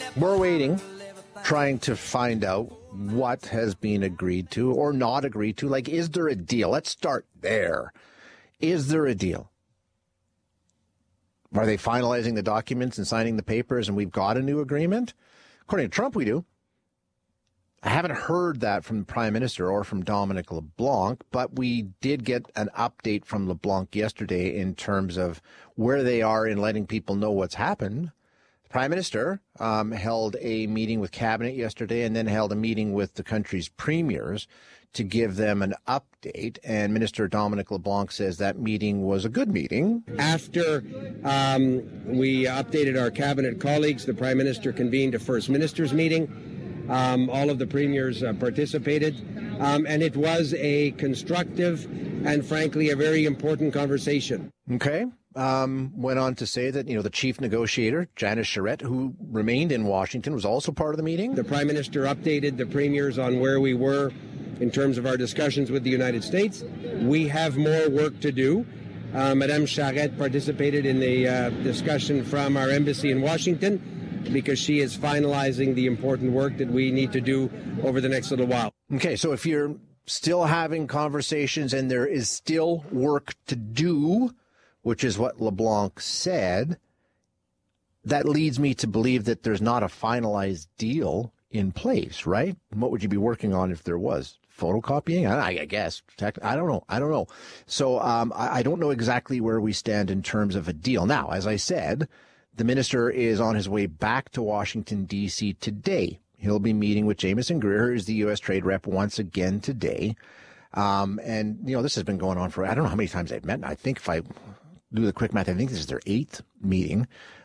We're waiting, trying to find out what has been agreed to or not agreed to. Like, is there a deal? Let's start there. Is there a deal? Are they finalizing the documents and signing the papers and we've got a new agreement? According to Trump, we do. I haven't heard that from the Prime Minister or from Dominic LeBlanc, but we did get an update from LeBlanc yesterday in terms of where they are in letting people know what's happened. The Prime Minister held a meeting with Cabinet yesterday and then held a meeting with the country's premiers to give them an update. And Minister Dominic LeBlanc says that meeting was a good meeting. After we updated our Cabinet colleagues, the Prime Minister convened a First Ministers meeting. All of the premiers participated, and it was a constructive and, frankly, a very important conversation. Okay. Went on to say that, the chief negotiator, Janice Charette, who remained in Washington, was also part of the meeting. The Prime Minister updated the premiers on where we were in terms of our discussions with the United States. We have more work to do. Madame Charette participated in the discussion from our embassy in Washington, because she is finalizing the important work that we need to do over the next little while. Okay, so if you're still having conversations and there is still work to do, which is what LeBlanc said, that leads me to believe that there's not a finalized deal in place, right? What would you be working on if there was? Photocopying? I guess. I don't know. So I don't know exactly where we stand in terms of a deal. Now, as I said, the minister is on his way back to Washington, D.C. today. He'll be meeting with Jamieson Greer, who is the U.S. trade rep, once again today. And, this has been going on for, I don't know how many times they've met. I think if I do the quick math, I think this is their 8th meeting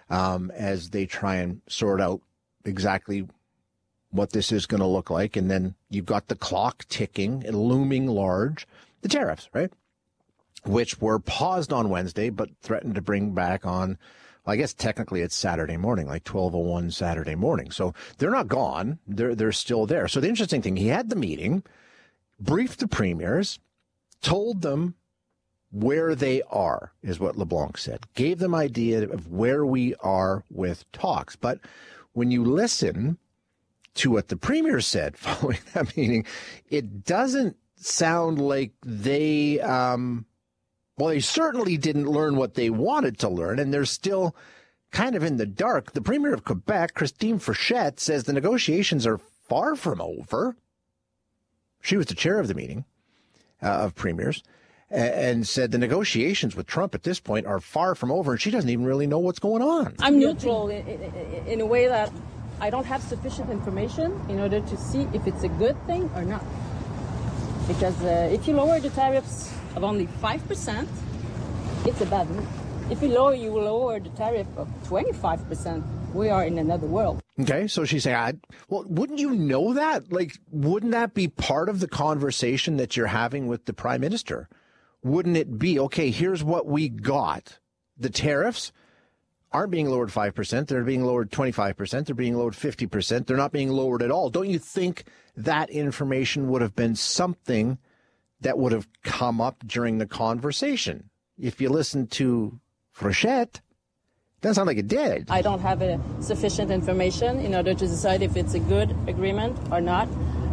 as they try and sort out exactly what this is going to look like. And then you've got the clock ticking and looming large, the tariffs, right? Which were paused on Wednesday, but threatened to bring back on, I guess technically it's Saturday morning, like 12:01 Saturday morning. So they're not gone. They're still there. So the interesting thing, he had the meeting, briefed the premiers, told them where they are, is what LeBlanc said. Gave them idea of where we are with talks. But when you listen to what the premier said following that meeting, it doesn't sound like they well, they certainly didn't learn what they wanted to learn, and they're still kind of in the dark. The Premier of Quebec, Christine Frechette, says the negotiations are far from over. She was the chair of the meeting of premiers and said the negotiations with Trump at this point are far from over, and she doesn't even really know what's going on. I'm neutral in a way that I don't have sufficient information in order to see if it's a good thing or not. Because if you lower the tariffs of only 5%, it's a bad move. If you lower the tariff of 25%, we are in another world. Okay, so she's saying, well, wouldn't you know that? Like, wouldn't that be part of the conversation that you're having with the Prime Minister? Wouldn't it be, okay, here's what we got. The tariffs aren't being lowered 5%. They're being lowered 25%. They're being lowered 50%. They're not being lowered at all. Don't you think that information would have been something that would have come up during the conversation? If you listen to Frechette, doesn't sound like it did. I don't have sufficient information in order to decide if it's a good agreement or not.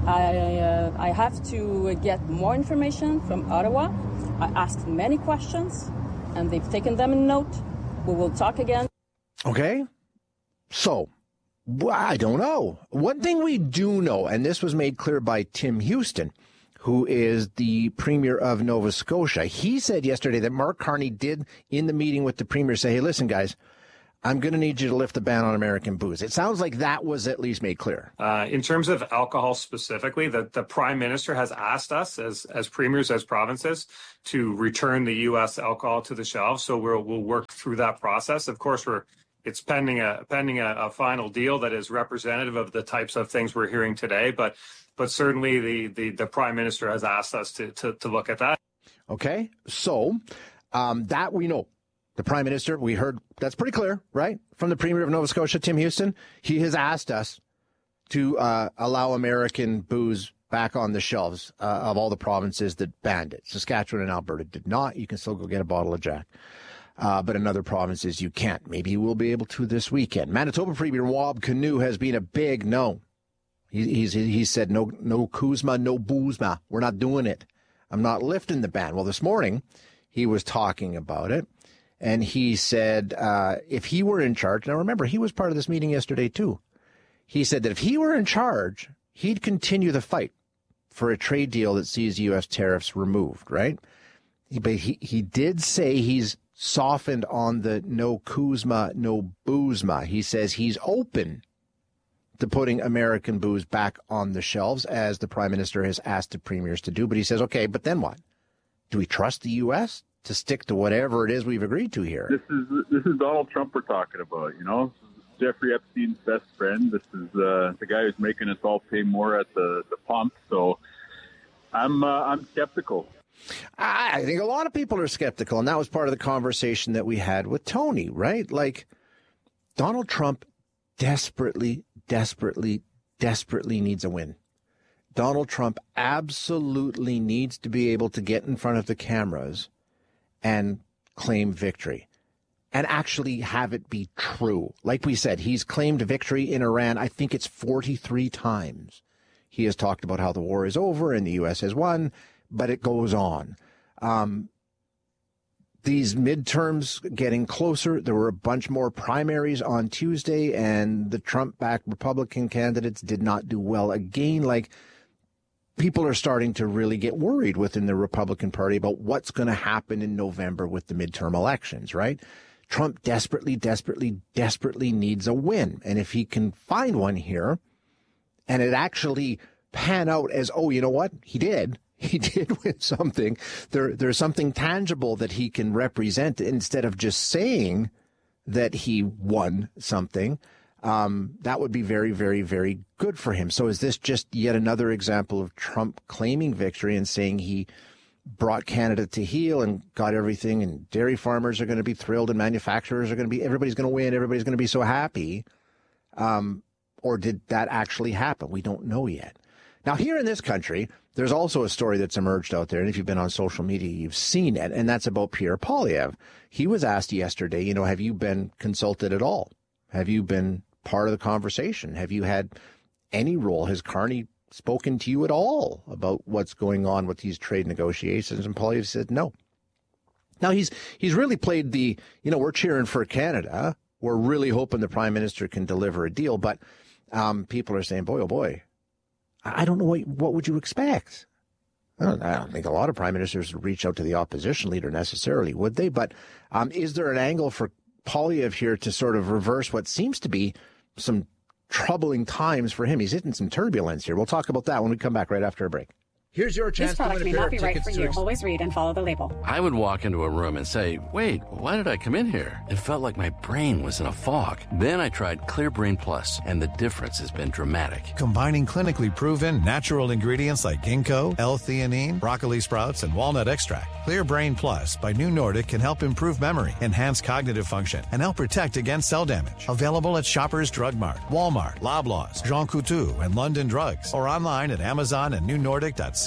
I have to get more information from Ottawa. I asked many questions, and they've taken them in note. We will talk again. Okay. So, I don't know. One thing we do know, and this was made clear by Tim Houston, who is the Premier of Nova Scotia. He said yesterday that Mark Carney did, in the meeting with the Premier, say, hey, listen, guys, I'm going to need you to lift the ban on American booze. It sounds like that was at least made clear. In terms of alcohol specifically, the Prime Minister has asked us as premiers, as provinces, to return the U.S. alcohol to the shelves. So we'll work through that process. Of course, it's pending a final deal that is representative of the types of things we're hearing today. But certainly the Prime Minister has asked us to look at that. Okay, so that we know. The Prime Minister, we heard, that's pretty clear, right? From the Premier of Nova Scotia, Tim Houston, he has asked us to allow American booze back on the shelves of all the provinces that banned it. Saskatchewan and Alberta did not. You can still go get a bottle of Jack. But in other provinces, you can't. Maybe you will be able to this weekend. Manitoba Premier Wab Kinew has been a big no. He said, no Kuzma, no Boozma. We're not doing it. I'm not lifting the ban. Well, this morning, he was talking about it, and he said if he were in charge, now remember, he was part of this meeting yesterday too. He said that if he were in charge, he'd continue the fight for a trade deal that sees U.S. tariffs removed, right? But he did say he's softened on the no Kuzma, no Boozma. He says he's open to putting American booze back on the shelves, as the Prime Minister has asked the premiers to do. But he says, okay, but then what? Do we trust the U.S. to stick to whatever it is we've agreed to here? This is Donald Trump we're talking about, you know? This is Jeffrey Epstein's best friend. This is the guy who's making us all pay more at the pump. So I'm skeptical. I think a lot of people are skeptical, and that was part of the conversation that we had with Tony, right? Like, Donald Trump desperately needs a win. Donald Trump absolutely needs to be able to get in front of the cameras and claim victory and actually have it be true. Like we said, he's claimed victory in Iran. I think it's 43 times. He has talked about how the war is over and the U.S. has won, but it goes on. These midterms getting closer. There were a bunch more primaries on Tuesday, and the Trump-backed Republican candidates did not do well again. Like, people are starting to really get worried within the Republican Party about what's going to happen in November with the midterm elections, right? Trump desperately needs a win. And if he can find one here, and it actually pan out as, oh, you know what? He did win something. There's something tangible that he can represent instead of just saying that he won something. That would be very, very, very good for him. So is this just yet another example of Trump claiming victory and saying he brought Canada to heel and got everything, and dairy farmers are going to be thrilled and manufacturers are going to be, everybody's going to win, everybody's going to be so happy? Or did that actually happen? We don't know yet. Now, here in this country, there's also a story that's emerged out there, and if you've been on social media, you've seen it, and that's about Pierre Poilievre. He was asked yesterday, have you been consulted at all? Have you been part of the conversation? Have you had any role? Has Carney spoken to you at all about what's going on with these trade negotiations? And Poilievre said no. Now, he's really played the, we're cheering for Canada. We're really hoping the Prime Minister can deliver a deal, but people are saying, boy, oh boy, I don't know what would you expect? I don't think a lot of prime ministers would reach out to the opposition leader necessarily, would they? But is there an angle for Poilievre here to sort of reverse what seems to be some troubling times for him? He's hitting some turbulence here. We'll talk about that when we come back right after a break. Here's your chance to win a pair of tickets. This product may not be right for you. Always read and follow the label. I would walk into a room and say, wait, why did I come in here? It felt like my brain was in a fog. Then I tried Clear Brain Plus, and the difference has been dramatic. Combining clinically proven natural ingredients like ginkgo, L-theanine, broccoli sprouts, and walnut extract, Clear Brain Plus by New Nordic can help improve memory, enhance cognitive function, and help protect against cell damage. Available at Shoppers Drug Mart, Walmart, Loblaws, Jean Coutu, and London Drugs, or online at Amazon and newnordic.ca.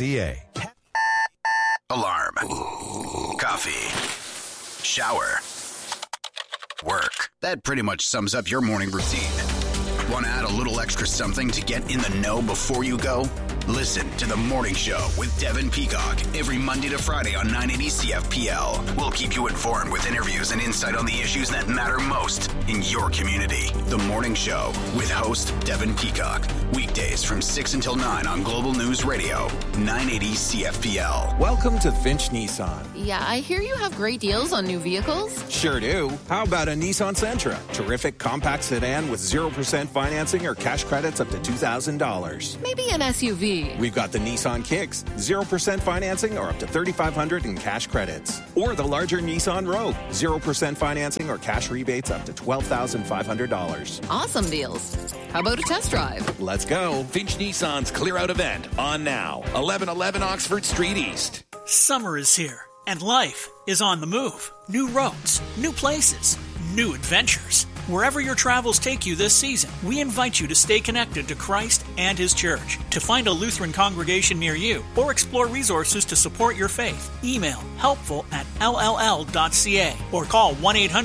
Alarm. Coffee. Shower. Work. That pretty much sums up your morning routine. Want to add a little extra something to get in the know before you go? Listen to The Morning Show with Devin Peacock every Monday to Friday on 980 CFPL. We'll keep you informed with interviews and insight on the issues that matter most in your community. The Morning Show with host Devin Peacock. Weekdays from 6 until 9 on Global News Radio, 980 CFPL. Welcome to Finch Nissan. Yeah, I hear you have great deals on new vehicles. Sure do. How about a Nissan Sentra? Terrific compact sedan with 0% financing or cash credits up to $2,000. Maybe an SUV. We've got the Nissan Kicks, 0% financing or up to $3,500 in cash credits. Or the larger Nissan Rogue, 0% financing or cash rebates up to $12,500. Awesome deals. How about a test drive? Let's go. Finch Nissan's Clear Out event on now. 1111 Oxford Street East. Summer is here, and life is on the move. New roads, new places, new adventures. Wherever your travels take you this season, we invite you to stay connected to Christ and His church. To find a Lutheran congregation near you or explore resources to support your faith, email helpful@lll.ca or call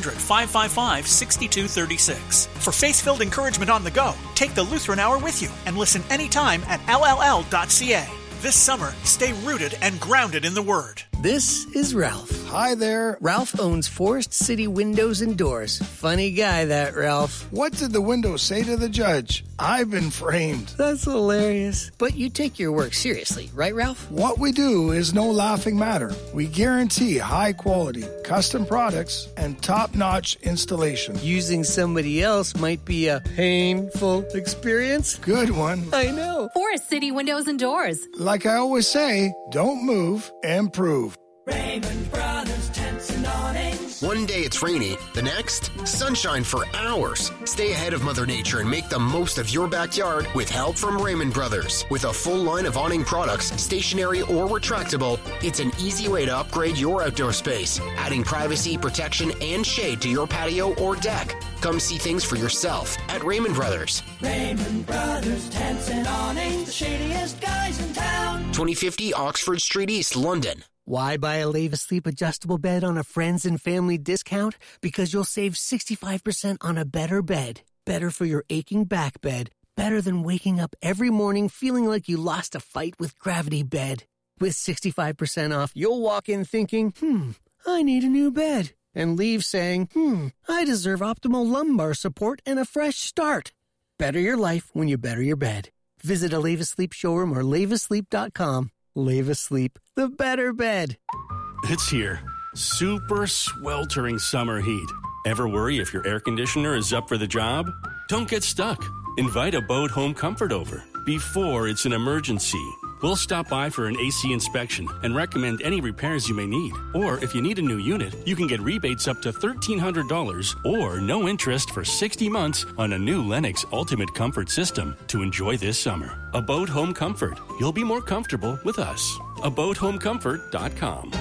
1-800-555-6236. For faith-filled encouragement on the go, take the Lutheran Hour with you and listen anytime at lll.ca. This summer, stay rooted and grounded in the Word. This is Ralph. Hi there. Ralph owns Forest City Windows and Doors. Funny guy, that Ralph. What did the window say to the judge? I've been framed. That's hilarious. But you take your work seriously, right, Ralph? What we do is no laughing matter. We guarantee high quality, custom products, and top-notch installation. Using somebody else might be a painful experience. Good one. I know. Forest City Windows and Doors. Like I always say, don't move, improve. Raymond Brothers Tents and Awnings. One day it's rainy, the next, sunshine for hours. Stay ahead of Mother Nature and make the most of your backyard with help from Raymond Brothers. With a full line of awning products, stationary or retractable, it's an easy way to upgrade your outdoor space, adding privacy, protection, and shade to your patio or deck. Come see things for yourself at Raymond Brothers. Raymond Brothers Tents and Awnings, the shadiest guys in town. 2050 Oxford Street East, London. Why buy a Leva Sleep adjustable bed on a friends and family discount? Because you'll save 65% on a better bed. Better for your aching back bed. Better than waking up every morning feeling like you lost a fight with Gravity Bed. With 65% off, you'll walk in thinking, I need a new bed. And leave saying, I deserve optimal lumbar support and a fresh start. Better your life when you better your bed. Visit a Leva Sleep showroom or levasleep.com. Leva Sleep, the better bed. It's here. Super sweltering summer heat. Ever worry if your air conditioner is up for the job? Don't get stuck. Invite Abode Home Comfort over before it's an emergency. We'll stop by for an AC inspection and recommend any repairs you may need. Or if you need a new unit, you can get rebates up to $1,300 or no interest for 60 months on a new Lennox Ultimate Comfort system to enjoy this summer. Abode Home Comfort. You'll be more comfortable with us. AbodeHomeComfort.com.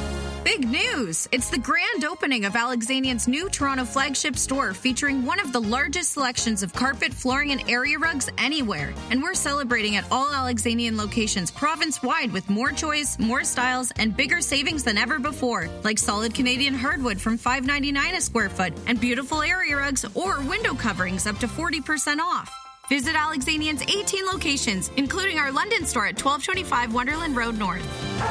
Big news! It's the grand opening of Alexanian's new Toronto flagship store featuring one of the largest selections of carpet, flooring, and area rugs anywhere. And we're celebrating at all Alexanian locations province-wide with more choice, more styles, and bigger savings than ever before. Like solid Canadian hardwood from $5.99 a square foot and beautiful area rugs or window coverings up to 40% off. Visit Alexanian's 18 locations, including our London store at 1225 Wonderland Road North.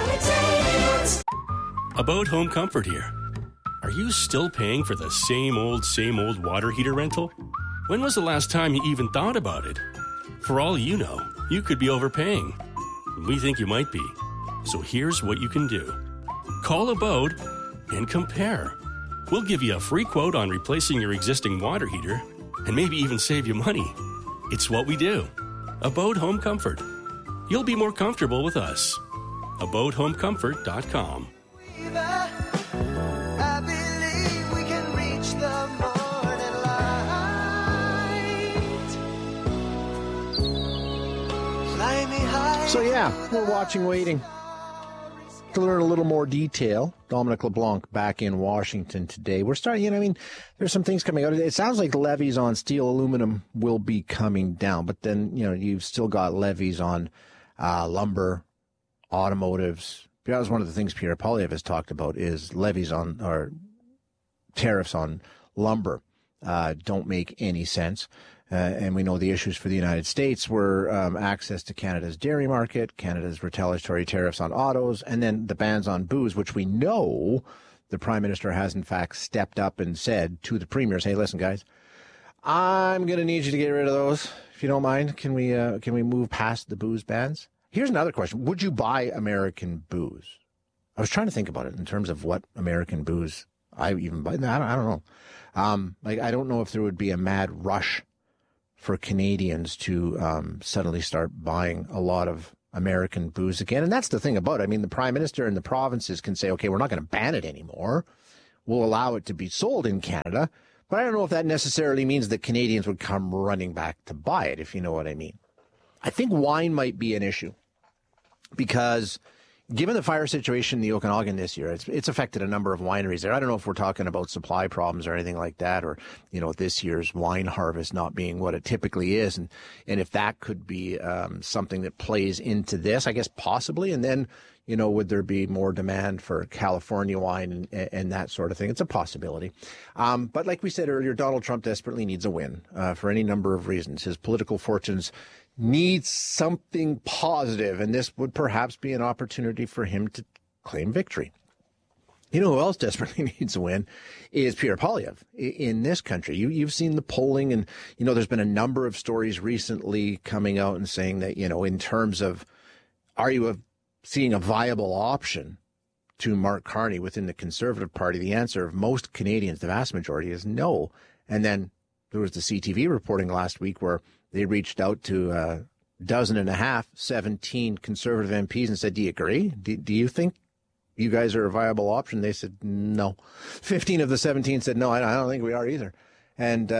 Abode Home Comfort here. Are you still paying for the same old water heater rental? When was the last time you even thought about it? For all you know, you could be overpaying. We think you might be. So here's what you can do. Call Abode and compare. We'll give you a free quote on replacing your existing water heater and maybe even save you money. It's what we do. Abode Home Comfort. You'll be more comfortable with us. AbodeHomeComfort.com. I believe we can reach the morning light. Fly me high. So yeah, we're watching, waiting to learn a little more detail. Dominic LeBlanc back in Washington today. We're starting, there's some things coming out. It sounds like levies on steel, aluminum will be coming down, but then, you've still got levies on lumber, automotives. That was one of the things Pierre Poilievre has talked about is levies on or tariffs on lumber don't make any sense. And we know the issues for the United States were access to Canada's dairy market, Canada's retaliatory tariffs on autos, and then the bans on booze, which we know the Prime Minister has in fact stepped up and said to the premiers, hey, listen, guys, I'm going to need you to get rid of those. If you don't mind, can we move past the booze bans? Here's another question. Would you buy American booze? I was trying to think about it in terms of what American booze I even buy. I don't know. I don't know if there would be a mad rush for Canadians to suddenly start buying a lot of American booze again. And that's the thing about it. The Prime Minister and the provinces can say, okay, we're not going to ban it anymore. We'll allow it to be sold in Canada. But I don't know if that necessarily means that Canadians would come running back to buy it, if you know what I mean. I think wine might be an issue because given the fire situation in the Okanagan this year, it's affected a number of wineries there. I don't know if we're talking about supply problems or anything like that, or, this year's wine harvest not being what it typically is. And if that could be something that plays into this, I guess possibly. And then, would there be more demand for California wine and that sort of thing? It's a possibility. But like we said earlier, Donald Trump desperately needs a win for any number of reasons. His political fortunes need something positive, and this would perhaps be an opportunity for him to claim victory. You know who else desperately needs a win is Pierre Poilievre in this country. You've seen the polling, and, there's been a number of stories recently coming out and saying that, in terms of, are you seeing a viable option to Mark Carney within the Conservative Party? The answer of most Canadians, the vast majority, is no. And then there was the CTV reporting last week where they reached out to a dozen and a half, 17 Conservative MPs and said, do you agree? Do you think you guys are a viable option? They said no. 15 of the 17 said no, I don't think we are either. And,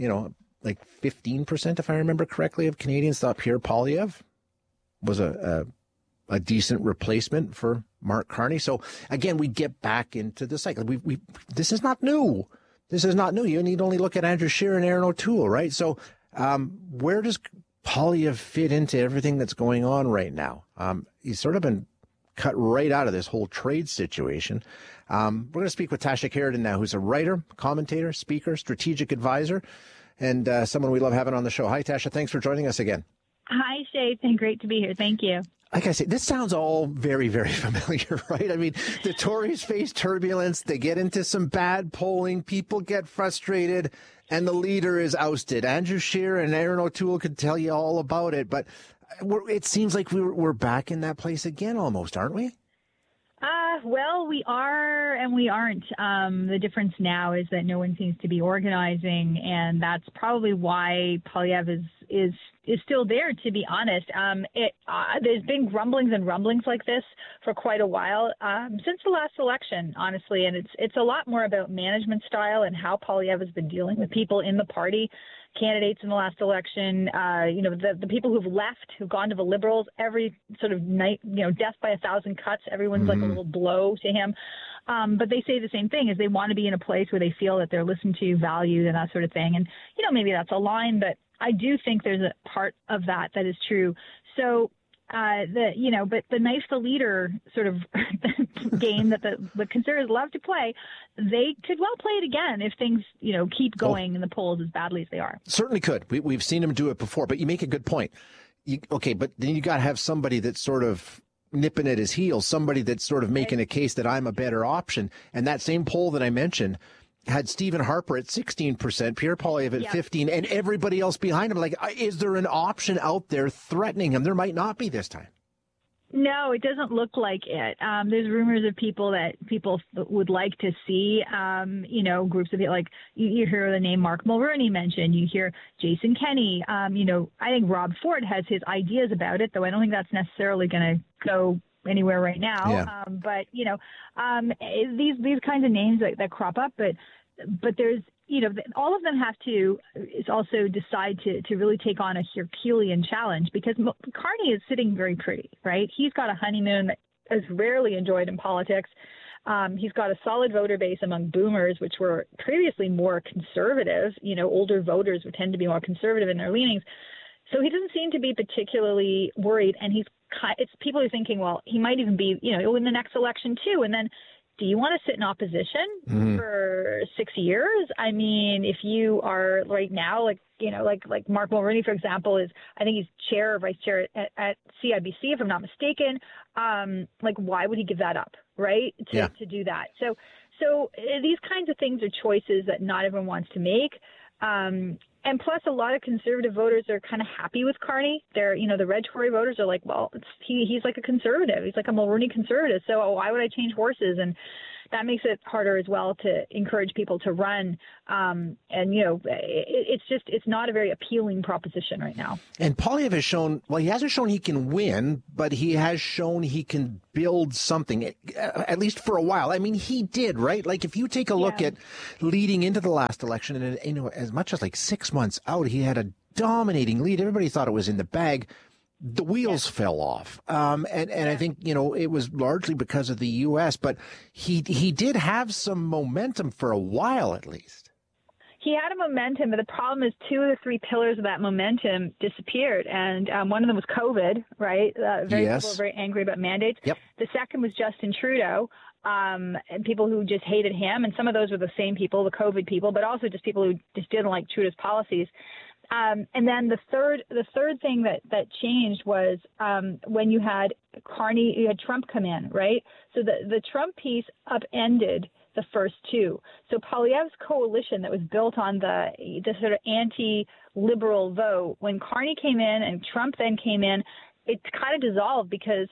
like 15%, if I remember correctly, of Canadians thought Pierre Poilievre was a decent replacement for Mark Carney. So, again, we get back into the cycle. This is not new. This is not new. You need only look at Andrew Scheer and Erin O'Toole, right? So where does Poilievre fit into everything that's going on right now? He's sort of been cut right out of this whole trade situation. We're going to speak with Tasha Keridan now, who's a writer, commentator, speaker, strategic advisor, and someone we love having on the show. Hi, Tasha. Thanks for joining us again. Hi, Shay. It's been great to be here. Thank you. Like I say, this sounds all very, very familiar, right? I mean, the Tories face turbulence. They get into some bad polling. People get frustrated, and the leader is ousted. Andrew Scheer and Erin O'Toole could tell you all about it, but it seems like we're back in that place again almost, aren't we? Well, we are and we aren't. The difference now is that no one seems to be organizing, and that's probably why Poilievre is still there, to be honest. There's been grumblings and rumblings like this for quite a while, since the last election, honestly, and it's a lot more about management style and how Poilievre has been dealing with people in the party. Candidates in the last election, the people who've left, who've gone to the Liberals, every sort of night, death by 1,000 cuts, everyone's like a little blow to him. But they say the same thing, is they want to be in a place where they feel that they're listened to, valued, and that sort of thing. And, maybe that's a line, but I do think there's a part of that is true. So, but the knife the leader sort of game that the Conservatives love to play, they could well play it again if things, keep going in the polls as badly as they are. Certainly could. We've seen them do it before, but you make a good point. But then you got to have somebody that's sort of nipping at his heels, somebody that's sort of making a case that I'm a better option. And that same poll that I mentioned had Stephen Harper at 16%, Pierre Poilievre at 15%, and everybody else behind him. Like, is there an option out there threatening him? There might not be this time. No, it doesn't look like it. There's rumors of people that people would like to see, groups of people, like you hear the name Mark Mulroney mentioned, you hear Jason Kenney. I think Rob Ford has his ideas about it, though I don't think that's necessarily going to go anywhere right now. Yeah. But these kinds of names that crop up, but there's, all of them have to also decide to really take on a Herculean challenge, because Carney is sitting very pretty, right? He's got a honeymoon that is rarely enjoyed in politics. He's got a solid voter base among boomers, which were previously more conservative. Older voters would tend to be more conservative in their leanings. So he doesn't seem to be particularly worried. And people are thinking, well, he might even be, in the next election too. And then, do you want to sit in opposition for 6 years? I mean, if you are right now, like Mark Mulroney, for example, I think he's chair or vice chair at CIBC, if I'm not mistaken. Why would he give that up, right? To do that. So these kinds of things are choices that not everyone wants to make. And plus, a lot of conservative voters are kind of happy with Carney. They're, the red Tory voters are like, well, he's like a conservative. He's like a Mulroney conservative. So why would I change horses? And that makes it harder as well to encourage people to run. It's not a very appealing proposition right now. And Poilievre has shown, he hasn't shown he can win, but he has shown he can build something, at least for a while. I mean, he did, right? Like, if you take a look at leading into the last election, and as much as 6 months out, he had a dominating lead. Everybody thought it was in the bag. the wheels fell off. And I think, it was largely because of the U.S., but he did have some momentum for a while at least. He had a momentum, but the problem is 2 of the 3 pillars of that momentum disappeared. And one of them was COVID, right? People were very angry about mandates. Yep. The second was Justin Trudeau, and people who just hated him. And some of those were the same people, the COVID people, but also just people who just didn't like Trudeau's policies. And then the third thing that changed was when you had Trump come in, right? So the Trump piece upended the first 2. So Poilievre's coalition that was built on the sort of anti-liberal vote, when Carney came in and Trump then came in, it kind of dissolved because,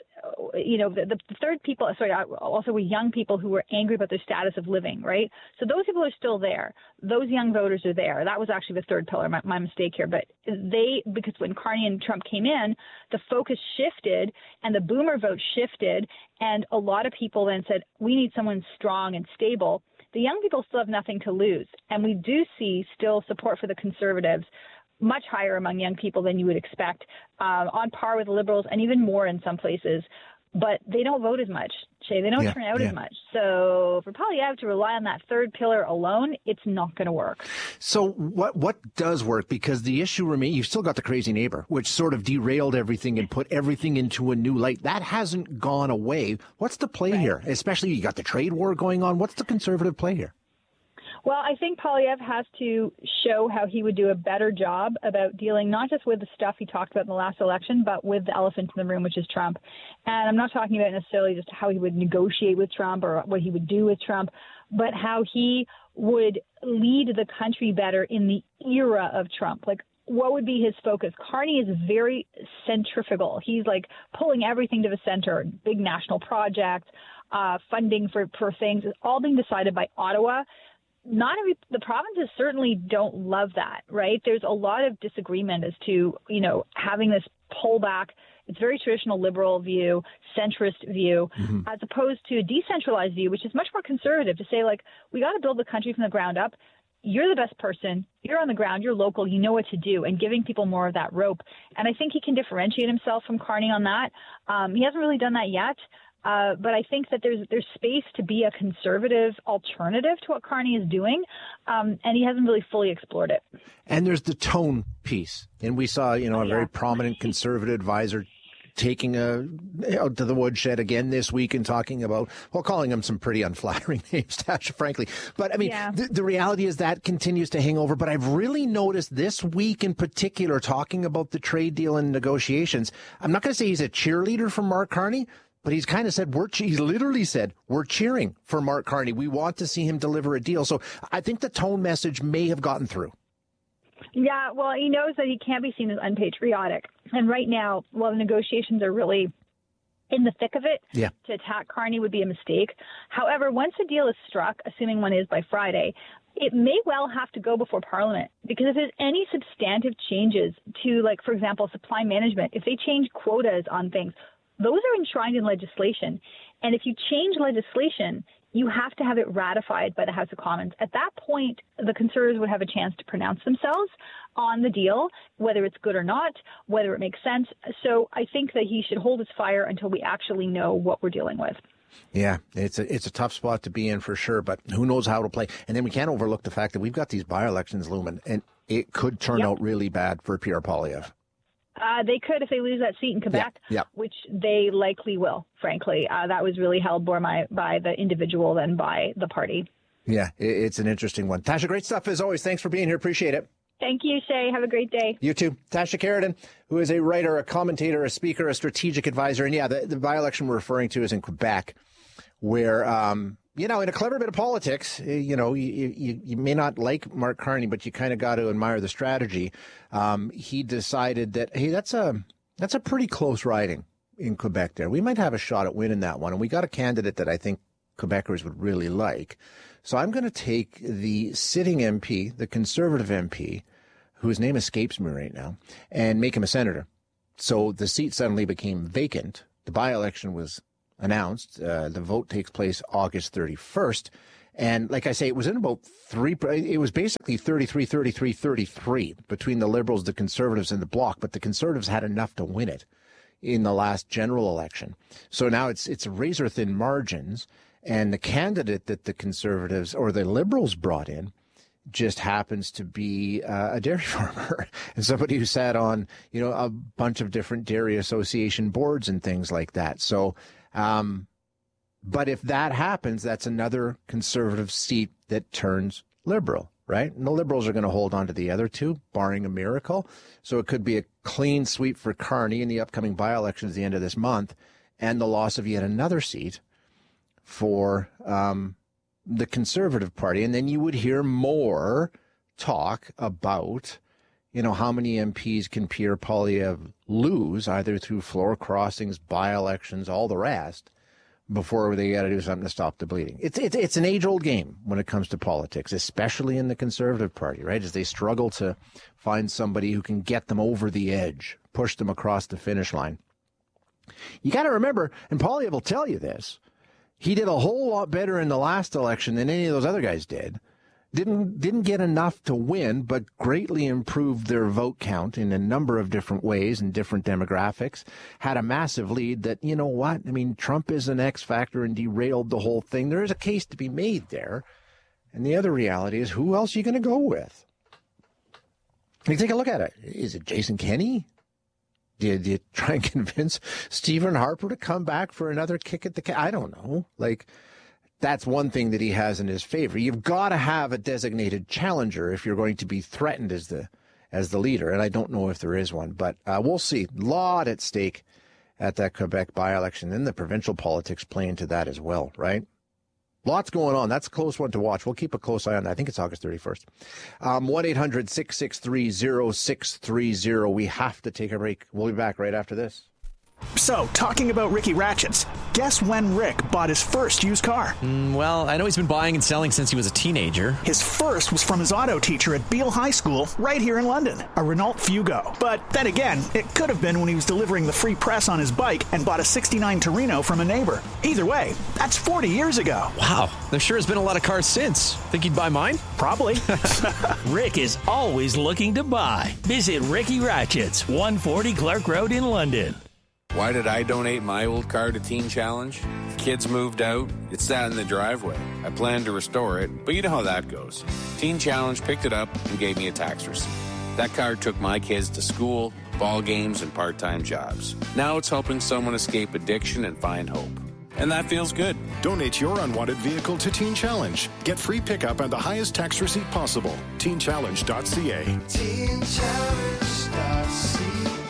the third people, also were young people who were angry about their status of living, right? So those people are still there. Those young voters are there. That was actually the third pillar, my mistake here. But because when Carney and Trump came in, the focus shifted and the boomer vote shifted. And a lot of people then said, we need someone strong and stable. The young people still have nothing to lose. And we do see still support for the Conservatives, much higher among young people than you would expect, on par with liberals and even more in some places. But they don't vote as much, Shay. They don't turn out as much. So for Poilievre to rely on that third pillar alone, it's not going to work. So what does work? Because the issue remains, you've still got the crazy neighbor, which sort of derailed everything and put everything into a new light. That hasn't gone away. What's the play here? Especially you got the trade war going on. What's the Conservative play here? Well, I think Poilievre has to show how he would do a better job about dealing not just with the stuff he talked about in the last election, but with the elephant in the room, which is Trump. And I'm not talking about necessarily just how he would negotiate with Trump or what he would do with Trump, but how he would lead the country better in the era of Trump. Like, what would be his focus? Carney is very centrifugal. He's like pulling everything to the center, big national projects, funding for things, all being decided by Ottawa. The provinces certainly don't love that, right? There's a lot of disagreement as to, having this pullback. It's very traditional liberal view, centrist view, as opposed to a decentralized view, which is much more conservative, to say, like, we got to build the country from the ground up. You're the best person. You're on the ground. You're local. You know what to do, and giving people more of that rope. And I think he can differentiate himself from Carney on that. He hasn't really done that yet. But I think that there's space to be a conservative alternative to what Carney is doing, and he hasn't really fully explored it. And there's the tone piece. And we saw, a very prominent conservative advisor taking out to the woodshed again this week and talking about, calling him some pretty unflattering names, Tasha, frankly. But I mean, the reality is that continues to hang over. But I've really noticed this week in particular, talking about the trade deal and negotiations, I'm not going to say he's a cheerleader for Mark Carney, but he's kind of said, he's literally said, we're cheering for Mark Carney. We want to see him deliver a deal. So I think the tone message may have gotten through. Yeah, well, he knows that he can't be seen as unpatriotic. And right now, while the negotiations are really in the thick of it, to attack Carney would be a mistake. However, once a deal is struck, assuming one is by Friday, it may well have to go before Parliament, because if there's any substantive changes to, like, for example, supply management, if they change quotas on things, those are enshrined in legislation. And if you change legislation, you have to have it ratified by the House of Commons. At that point, the Conservatives would have a chance to pronounce themselves on the deal, whether it's good or not, whether it makes sense. So I think that he should hold his fire until we actually know what we're dealing with. Yeah, it's a tough spot to be in for sure, but who knows how it'll play. And then we can't overlook the fact that we've got these by-elections looming, and it could turn out really bad for Pierre Poilievre. They could if they lose that seat in Quebec, which they likely will, frankly. That was really held more by the individual than by the party. Yeah, it's an interesting one. Tasha, great stuff as always. Thanks for being here. Appreciate it. Thank you, Shay. Have a great day. You too. Tasha Karaden, who is a writer, a commentator, a speaker, a strategic advisor. And the by-election we're referring to is in Quebec, where, in a clever bit of politics, you may not like Mark Carney, but you kind of got to admire the strategy. He decided that, hey, that's a pretty close riding in Quebec there. We might have a shot at winning that one. And we got a candidate that I think Quebecers would really like. So I'm going to take the sitting MP, the Conservative MP, whose name escapes me right now, and make him a senator. So the seat suddenly became vacant. The by-election was announced. The vote takes place August 31st. And like I say, it was in about it was basically 33, 33, 33 between the Liberals, the Conservatives, and the Bloc. But the Conservatives had enough to win it in the last general election. So now it's razor-thin margins. And the candidate that the Conservatives or the Liberals brought in just happens to be a dairy farmer and somebody who sat on, a bunch of different dairy association boards and things like that. So, but if that happens, that's another Conservative seat that turns Liberal, right? And the Liberals are going to hold on to the other two, barring a miracle. So it could be a clean sweep for Carney in the upcoming by-elections at the end of this month, and the loss of yet another seat for the Conservative Party. And then you would hear more talk about, how many MPs can Pierre Poilievre lose, either through floor crossings, by-elections, all the rest, before they got to do something to stop the bleeding. It's an age-old game when it comes to politics, especially in the Conservative Party, right? As they struggle to find somebody who can get them over the edge, push them across the finish line. You got to remember, and Poilievre will tell you this, he did a whole lot better in the last election than any of those other guys did. Didn't get enough to win, but greatly improved their vote count in a number of different ways and different demographics. Had a massive lead that, Trump is an X factor and derailed the whole thing. There is a case to be made there. And the other reality is, who else are you going to go with? You take a look at it. Is it Jason Kenney? Did you try and convince Stephen Harper to come back for another kick at the can? I don't know. That's one thing that he has in his favor. You've got to have a designated challenger if you're going to be threatened as the leader. And I don't know if there is one, but we'll see. A lot at stake at that Quebec by-election. Then the provincial politics play into that as well, right? Lots going on. That's a close one to watch. We'll keep a close eye on that. I think it's August 31st. 1-800-663-0630. We have to take a break. We'll be back right after this. So, talking about Ricky Ratchets, guess when Rick bought his first used car? Well, I know he's been buying and selling since he was a teenager. His first was from his auto teacher at Beale High School, right here in London, a Renault Fugo. But then again, it could have been when he was delivering the free press on his bike and bought a '69 Torino from a neighbor. Either way, that's 40 years ago. Wow, there sure has been a lot of cars since. Think he'd buy mine? Probably. Rick is always looking to buy. Visit Ricky Ratchets, 140 Clark Road in London. Why did I donate my old car to Teen Challenge? The kids moved out. It sat in the driveway. I planned to restore it, but you know how that goes. Teen Challenge picked it up and gave me a tax receipt. That car took my kids to school, ball games, and part-time jobs. Now it's helping someone escape addiction and find hope. And that feels good. Donate your unwanted vehicle to Teen Challenge. Get free pickup and the highest tax receipt possible. TeenChallenge.ca. TeenChallenge.ca.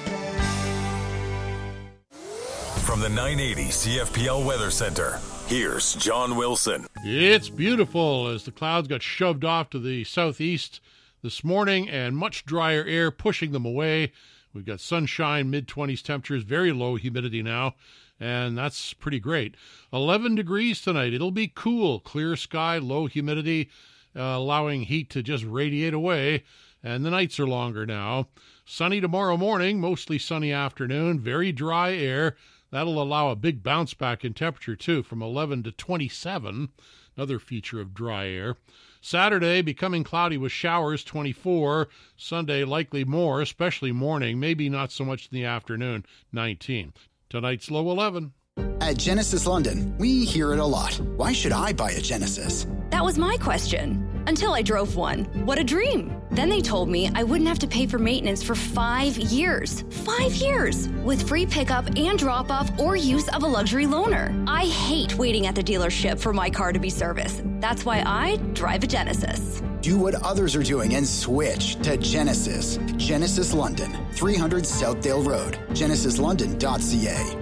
From the 980 CFPL Weather Center, here's John Wilson. It's beautiful as the clouds got shoved off to the southeast this morning and much drier air pushing them away. We've got sunshine, mid-20s temperatures, very low humidity now, and that's pretty great. 11 degrees tonight. It'll be cool, clear sky, low humidity, allowing heat to just radiate away, and the nights are longer now. Sunny tomorrow morning, mostly sunny afternoon, very dry air. That'll allow a big bounce back in temperature, too, from 11 to 27, another feature of dry air. Saturday, becoming cloudy with showers, 24. Sunday, likely more, especially morning, maybe not so much in the afternoon, 19. Tonight's low 11. At Genesis London, we hear it a lot. Why should I buy a Genesis? That was my question. Until I drove one. What a dream. Then they told me I wouldn't have to pay for maintenance for 5 years. 5 years! With free pickup and drop-off or use of a luxury loaner. I hate waiting at the dealership for my car to be serviced. That's why I drive a Genesis. Do what others are doing and switch to Genesis. Genesis London, 300 Southdale Road. GenesisLondon.ca.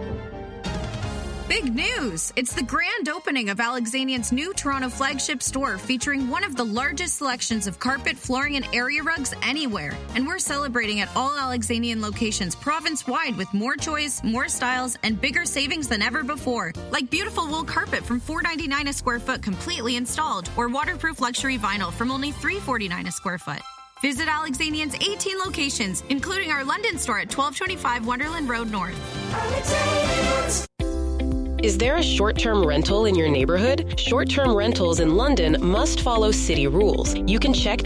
Big news! It's the grand opening of Alexanian's new Toronto flagship store featuring one of the largest selections of carpet, flooring, and area rugs anywhere. And we're celebrating at all Alexanian locations province-wide with more choice, more styles, and bigger savings than ever before. Like beautiful wool carpet from $4.99 a square foot completely installed, or waterproof luxury vinyl from only $3.49 a square foot. Visit Alexanian's 18 locations, including our London store at 1225 Wonderland Road North. Is there a short-term rental in your neighborhood? Short-term rentals in London must follow city rules. You can check